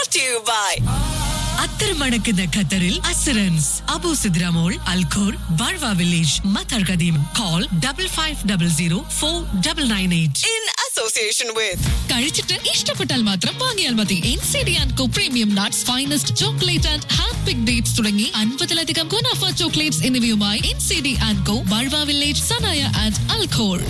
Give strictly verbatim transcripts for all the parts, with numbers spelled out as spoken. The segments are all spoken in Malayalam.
brought to you by അത്തരമടക്കുന്ന ഖത്തറിൽ assurance Abu സിദ്രാമോൾ Al Khor ബാർവ village Mattar കദീം call double five double zero four double nine eight. in association with കഴിച്ചിട്ട് ഇഷ്ടപ്പെട്ടാൽ മാത്രം വാങ്ങിയാൽ മതി. N C D and co premium nuts, finest chocolate and hand pick dates തുടങ്ങി അൻപതിലധികം ഗുണാഫ ചോക്ലേറ്റ്സ് എന്നിവയുമായി N C D and co ബാർവ village Sanaya and Al Khor.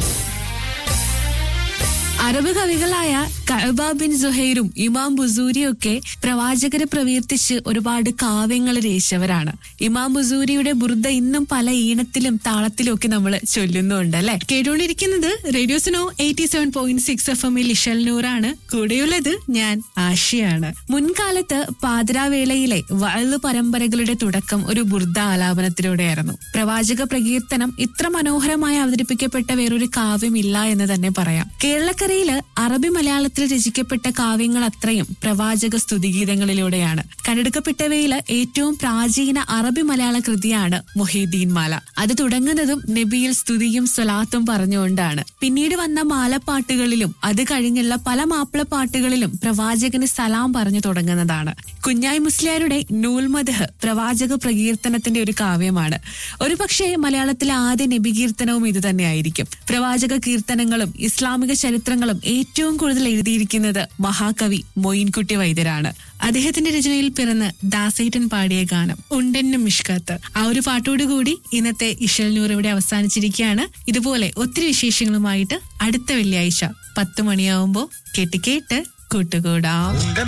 Arab കവികളായ Kaaba bin സുഹൈറും ഇമാം ബുസൂരിയും ഒക്കെ പ്രവാചകരെ പ്രകീർത്തിച്ച് ഒരുപാട് കാവ്യങ്ങൾ രചിച്ചവരാണ്. ഇമാം ബുസൂരിയുടെ ബുർദ ഇന്നും പല ഈണത്തിലും താളത്തിലും ഒക്കെ നമ്മൾ ചൊല്ലുന്നുണ്ട് അല്ലെ. കേട്ടുകൊണ്ടിരിക്കുന്നത് radio Suno eighty seven point six F എമ്മിൽ ഇഷൽ നൂറാണ്. കൂടെയുള്ളത് ഞാൻ ആഷിയാണ്. മുൻകാലത്ത് പാതിരാവേളയിലെ വഅ്ള് പരമ്പരകളുടെ തുടക്കം ഒരു ബുർദ ആലാപനത്തിലൂടെയായിരുന്നു. പ്രവാചക പ്രകീർത്തനം ഇത്ര മനോഹരമായി അവതരിപ്പിക്കപ്പെട്ട വേറൊരു കാവ്യമില്ല എന്ന് തന്നെ പറയാം. കേരളക്കരയില് അറബി മലയാളത്തിൽ രചിക്കപ്പെട്ട കാവ്യങ്ങൾ അത്രയും പ്രവാചക സ്തുതിഗീതങ്ങളിലൂടെയാണ്. കണ്ടെടുക്കപ്പെട്ടവയില് ഏറ്റവും പ്രാചീന അറബി മലയാള കൃതിയാണ് മുഹീദ്ദീൻ മാല. അത് തുടങ്ങുന്നതും നബിയിൽ സ്തുതിയും സ്വലാത്തും പറഞ്ഞുകൊണ്ടാണ്. പിന്നീട് വന്ന മാലപ്പാട്ടുകളിലും അത് കഴിഞ്ഞുള്ള പല മാപ്പിളപ്പാട്ടുകളിലും പ്രവാചകന് സലാം പറഞ്ഞു തുടങ്ങുന്നതാണ്. കുഞ്ഞായി മുസ്ലിയാരുടെ നൂൽമദ്ഹ് പ്രവാചക പ്രകീർത്തനത്തിന്റെ ഒരു കാവ്യമാണ്. ഒരു പക്ഷേ മലയാളത്തിലെ ആദ്യ നബി കീർത്തനവും ഇത് തന്നെയായിരിക്കും. പ്രവാചക കീർത്തനങ്ങളും ഇസ്ലാമിക ചരിത്രങ്ങളും ഏറ്റവും കൂടുതൽ എഴുതിയിരിക്കുന്നത് മഹാകവി മൊയിൻകുട്ടി വൈദ്യരാണ്. അദ്ദേഹത്തിന്റെ രചനയിൽ പിറന്ന് ദാസേട്ടൻ പാടിയ ഗാനം ഉണ്ടെന്നും മിഷ്കാത്ത്. ആ ഒരു പാട്ടോടുകൂടി ഇന്നത്തെ ഇഷൽ നൂർ ഇവിടെ അവസാനിച്ചിരിക്കുകയാണ്. ഇതുപോലെ ഒത്തിരി വിശേഷങ്ങളുമായിട്ട് അടുത്ത വെള്ളിയാഴ്ച പത്ത് മണിയാവുമ്പോ കേട്ട് കേട്ട് കൂട്ടുകൂടാം.